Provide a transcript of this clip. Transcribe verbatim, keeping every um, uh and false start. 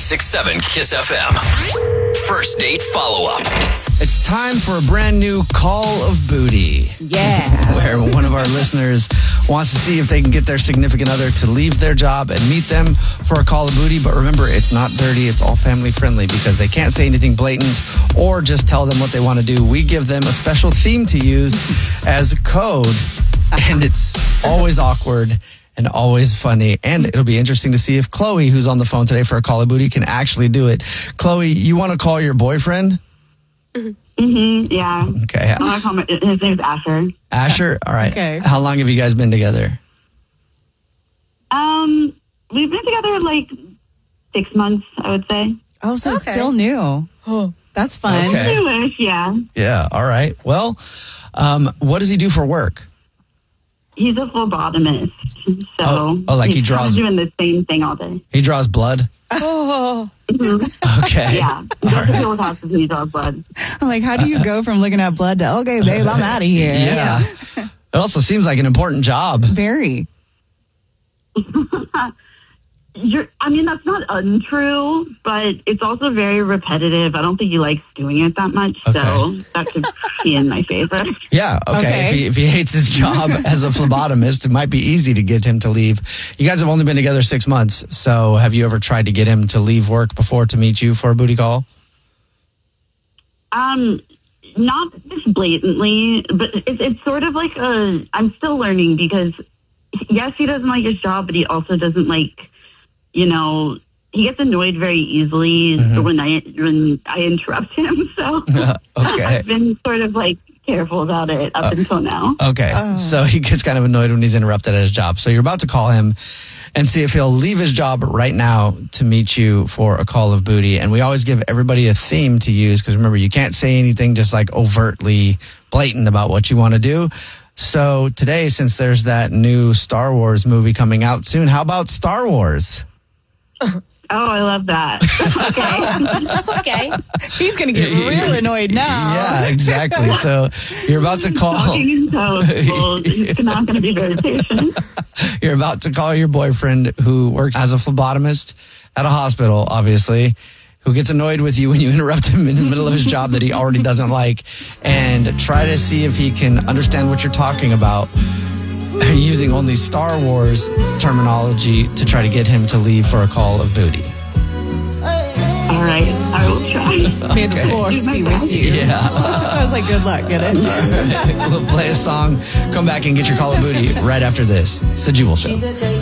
ninety-six point seven Kiss F M. First date follow-up. It's time for a brand new Call of Booty. Yeah. Where one of our listeners wants to see if they can get their significant other to leave their job and meet them for a Call of Booty. But remember, it's not dirty. It's all family friendly because they can't say anything blatant or just tell them what they want to do. We give them a special theme to use as code, and it's always awkward and always funny. And it'll be interesting to see if Chloe, who's on the phone today for a Call of Booty, can actually do it. Chloe, you want to call your boyfriend? Mm-hmm, yeah. Okay. I want to call my, his name's Asher. Asher? All right. Okay. How long have you guys been together? Um, we've been together like six months, I would say. Oh, so it's Okay. still new. Oh, that's fun. Okay. Newish, yeah. Yeah. All right. Well, um, what does he do for work? He's a phlebotomist, so Oh, oh, like he he's kind draws- of doing the same thing all day. He draws blood? Oh, Okay. Yeah, he goes to people's houses and he draws blood. I'm like, how do you go from looking at blood to, okay, babe, I'm out of here. Yeah. It also seems like an important job. Very. You're, I mean, that's not untrue, but it's also very repetitive. I don't think he likes doing it that much, so Okay. that could be in my favor. Yeah. Okay. Okay. If, he, if he hates his job as a phlebotomist, it might be easy to get him to leave. You guys have only been together six months. So have you ever tried to get him to leave work before to meet you for a booty call? Um, not just blatantly, but it's it's sort of like a. I'm still learning because yes, he doesn't like his job, but he also doesn't like, you know, he gets annoyed very easily Mm-hmm. when I when I interrupt him. So Okay. I've been sort of like careful about it up until now. Okay. So he gets kind of annoyed when he's interrupted at his job. So you're about to call him and see if he'll leave his job right now to meet you for a Call of Booty. And we always give everybody a theme to use because remember, you can't say anything just like overtly blatant about what you want to do. So today, since there's that new Star Wars movie coming out soon, how about Star Wars? Oh, I love that. Okay. He's going to get real annoyed now. Yeah, exactly. So you're about to call. Talking in toes. Well, he's not going to be very patient. You're about to call your boyfriend who works as a phlebotomist at a hospital, obviously, who gets annoyed with you when you interrupt him in the middle of his job that he already doesn't like, and try to see if he can understand what you're talking about using only Star Wars terminology to try to get him to leave for a Call of Booty. All right, I will try. May the force be with you. Yeah. I was like, good luck. Get it? We'll play a song, come back and get your Call of Booty right after this. It's the Jewel Show.